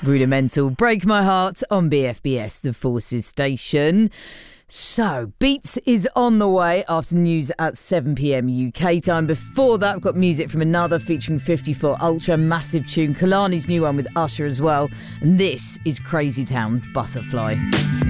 Rudimental, Break My Heart on BFBS, the Forces station. So, Beats is on the way after news at 7pm UK time. Before that, we've got music from Another featuring 54 Ultra, massive tune. Kalani's new one with Usher as well. And this is Crazy Town's Butterfly.